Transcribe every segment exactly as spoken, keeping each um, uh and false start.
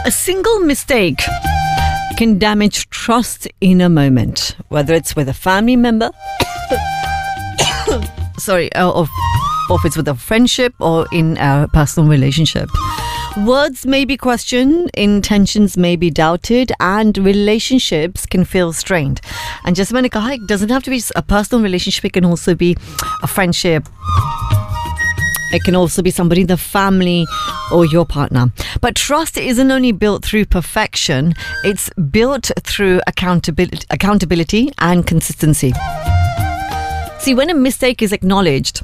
A single mistake can damage trust in a moment, whether it's with a family member, sorry, or, or if it's with a friendship or in a personal relationship. Words may be questioned, intentions may be doubted, and relationships can feel strained. And just when it doesn't have to be a personal relationship, it can also be a friendship. It can also be somebody in the family or your partner. But trust isn't only built through perfection, it's built through accountability, accountability and consistency. See, when a mistake is acknowledged,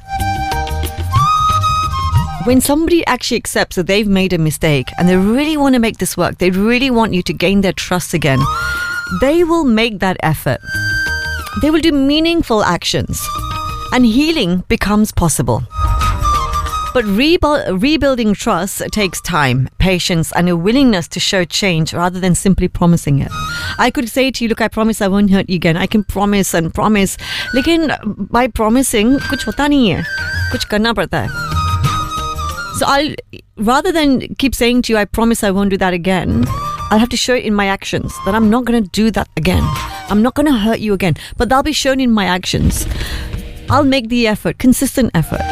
when somebody actually accepts that they've made a mistake and they really want to make this work, they really want you to gain their trust again, they will make that effort. They will do meaningful actions and healing becomes possible. But rebu- rebuilding trust takes time, patience, and a willingness to show change rather than simply promising it. I could say to you, look, I promise I won't hurt you again. I can promise and promise. Lekin by promising, kuch hota nahi hai. Kuch karna padta hai. So I'll, rather than keep saying to you, I promise I won't do that again, I'll have to show it in my actions that I'm not going to do that again. I'm not going to hurt you again. But that'll be shown in my actions. I'll make the effort, consistent effort.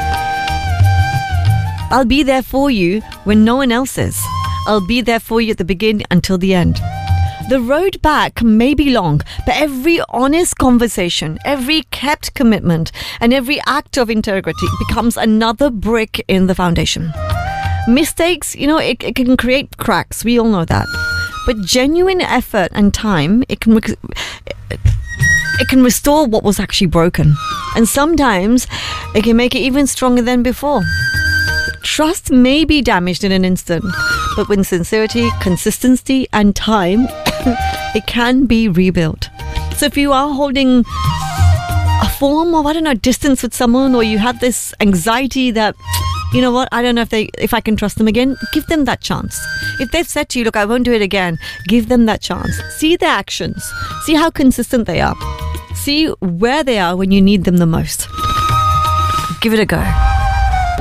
I'll be there for you when no one else is. I'll be there for you at the beginning until the end. The road back may be long, but every honest conversation, every kept commitment, and every act of integrity becomes another brick in the foundation. Mistakes, you know, it, it can create cracks. We all know that. But genuine effort and time, it can it can restore what was actually broken. And sometimes it can make it even stronger than before. Trust may be damaged in an instant, but with sincerity, consistency, and time, it can be rebuilt. So if you are holding a form of, I don't know, distance with someone, or you have this anxiety that, you know what, I don't know if they, if I can trust them again, give them that chance. If they've said to you, look, I won't do it again, give them that chance. See their actions. See how consistent they are. See where they are when you need them the most. Give it a go.